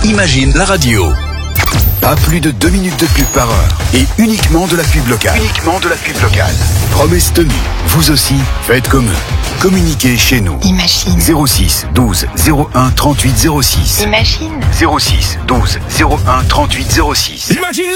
Imagine la radio. Pas plus de 2 minutes de pub par heure. Et uniquement de la pub locale. Promesse tenue. Vous aussi, faites comme eux. Communiquez chez nous. Imagine. 06 12 01 38 06. Imagine. 06 12 01 38 06. Imagine